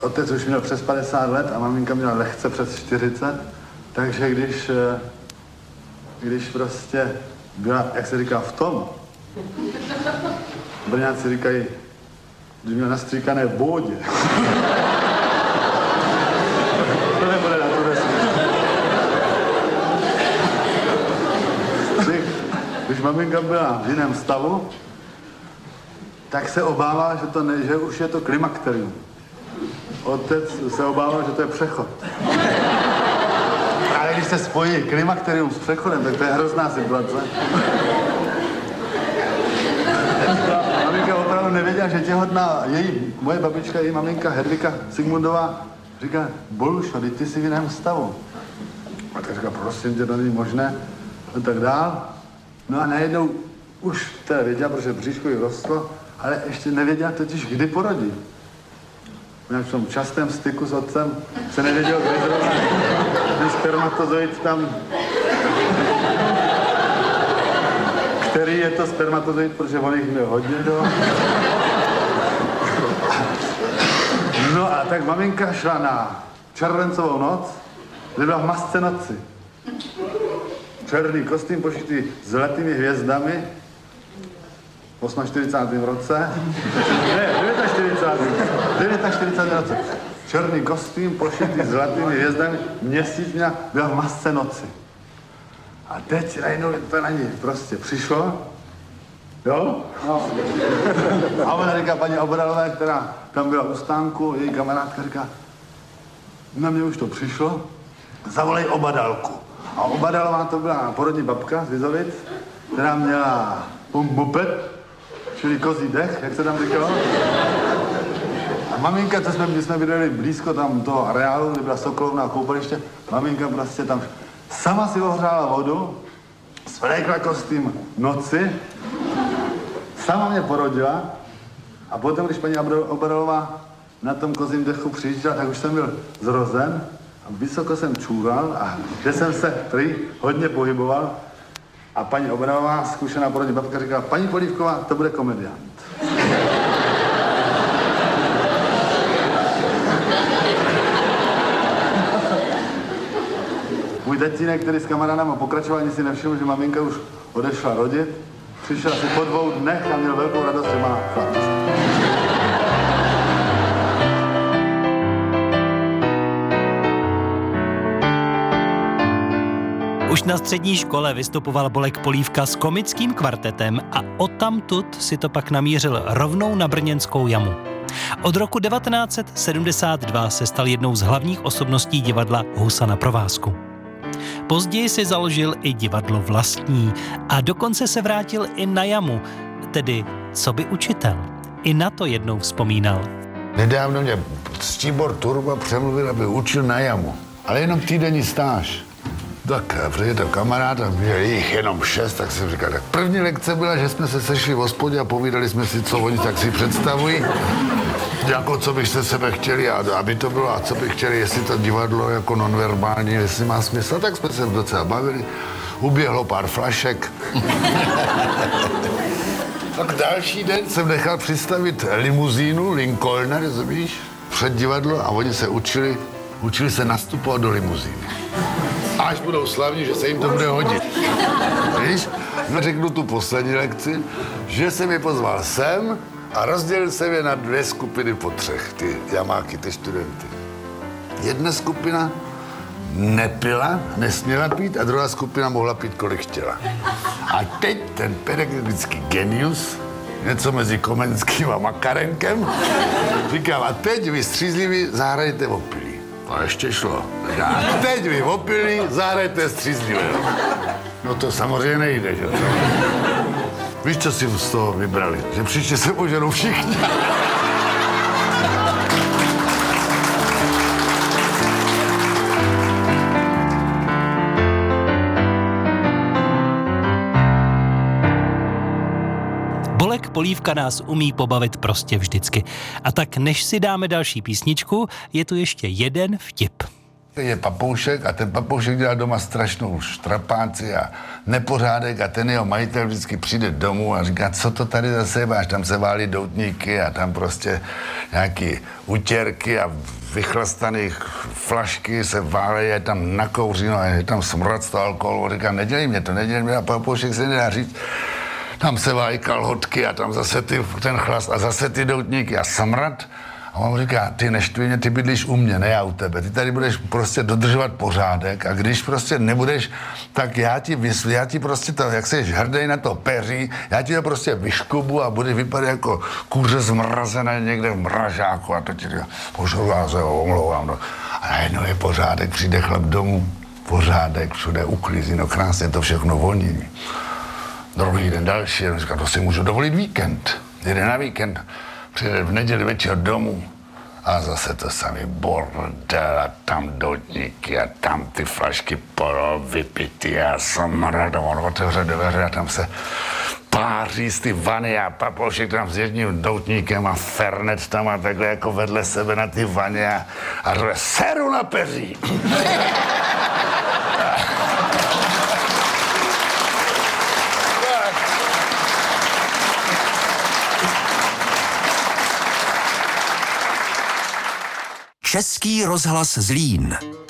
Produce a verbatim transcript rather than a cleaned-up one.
Otec už měl přes padesát let a maminka měla lehce přes čtyřicet, takže když, když prostě byla, jak se říká, v tom, Brňáci říkají, když měl nastříkané bódě. To nebude na tu desku. Když maminka byla v jiném stavu, tak se obává, že, to ne, že už je to klimakterium. Otec se obával, že to je přechod. Právě když se spojí klimakterium s přechodem, tak to je hrozná situace. Maminka opravdu nevěděla, že těhotná její, moje babička, její maminka Hedvika Sigmundová, říká, Bolušo, teď ty jsi v jiném stavu. A tak říká, prosím tě, to není možné. A tak dál. No a najednou už teda věděla, protože bříško jí rostlo, ale ještě nevěděla totiž, kdy porodí. V tom častém styku s otcem se nevěděl, kde zrovna ten spermatozoid tam... Který je to spermatozoid, protože on jich měl hodně do... No a tak maminka šla na červencovou noc, kde byla v masce noci. Černý kostým pošitý zlatými hvězdami v čtyřicátém osmém roce. Ne, čtyřicátém devátém. čtyřicátém roce. Černý kostým pošitý zlatými hvězdami, měsíc měla, byla v masce noci. A teď najednou to na ní prostě přišlo. Jo? No. A ona říká, paní Obodalová, která tam byla u stánku, její kamarádka říká, na mě už to přišlo, zavolej Obadalku. A Obadalová to byla porodní babka z Vizovic, která měla moped, čili kozí dech, jak se tam říkalo. A maminka, co jsme, my jsme bydleli blízko tam toho areálu, kde byla Sokolovna koupaliště, maminka prostě tam sama si ohřála vodu, svlékla kostým noci, sama mě porodila a potom, když paní Obadalová na tom kozím dechu přijížděla, tak už jsem byl zrozen a vysoko jsem čůral a kde jsem se prý hodně pohyboval a paní Obadalová, zkušená porodní babka, říkala, paní Polívková, to bude komediant. Můj tatínek, který s kamarádama pokračoval, ani si nevšiml, že maminka už odešla rodit. Přišel asi po dvou dnech a měl velkou radost, že má chlapce. Už na střední škole vystupoval Bolek Polívka s komickým kvartetem a odtamtud si to pak namířil rovnou na brněnskou jamu. Od roku devatenáct set sedmdesát dva se stal jednou z hlavních osobností divadla Husa na provázku. Později si založil i divadlo vlastní a dokonce se vrátil i na jamu, tedy coby učitel. I na to jednou vzpomínal. Nedávno mě Ctibor Turba přemluvil, aby učil na jamu, ale jenom týdenní stáž. Tak protože to kamarád a měl jich jenom šest, tak jsem říkal, tak první lekce byla, že jsme se sešli v hospodě a povídali jsme si, co oni tak si představují. Jako co byste sebe chtěli, a aby to bylo, a co by chtěli, jestli to divadlo jako nonverbální, jestli má smysl, tak jsme se docela bavili. Uběhlo pár flašek. Tak další den jsem nechal přistavit limuzínu, Lincolna, rozumíš, před divadlo a oni se učili, učili se nastupovat do limuzíny. Až budou slavní, že se jim to bude hodit. Víš? No řeknu tu poslední lekci, že jsem je pozval sem a rozdělil jsem je na dvě skupiny po třech, ty jamáky, ty studenty. Jedna skupina nepila, nesměla pít a druhá skupina mohla pít, kolik chtěla. A teď ten pedagogický genius, něco mezi Komenským a Makarenkem, říkal, a teď vy střízliví zahrajte opilí. A ještě šlo. A teď vy opilí zahrajte střízlivého. No to samozřejmě nejde, že to? Víš, co si z toho vybrali? Že příště se požerou všichni. Bolek Polívka nás umí pobavit prostě vždycky. A tak než si dáme další písničku, je tu ještě jeden vtip. Je papoušek a ten papoušek dělá doma strašnou štrapáci a nepořádek a ten jeho majitel vždycky přijde domů a říká, co to tady zase máš, tam se válí doutníky a tam prostě nějaký utěrky a vychlastané flašky se válejí, je tam nakouřeno a je tam smrad z toho alkoholu. Říká, nedělej mě to, nedělej mě a papoušek se nedá říct. Tam se válí kalhotky a tam zase ty, ten chlast a zase ty doutníky a smrad. A on říká, ty neštví mě, ty bydlíš u mě, ne já u tebe. Ty tady budeš prostě dodržovat pořádek a když prostě nebudeš, tak já ti vysvětlím, já ti prostě to, jak jsi hrdej na to peří, já ti to prostě vyškubu a budeš vypadat jako kůře zmrazené někde v mražáku a to ti říká, pošlu vás, omlouvám. No. A najednou je pořádek, přijde chlap domů, pořádek, všude uklízí, no krásně to všechno voní. Druhý den další, on říká, to si můžu dovolit víkend, jde na víkend. Přijde v neděli večer domů a zase to samý bordel a tam doutníky a tam ty flašky polo vypitý a smrad a on otevře dveře a tam se páří z ty vany a papoušek tam s jedním doutníkem a Fernet tam a takhle jako vedle sebe na ty vaně a, a řve, seru na peří. Český rozhlas Zlín.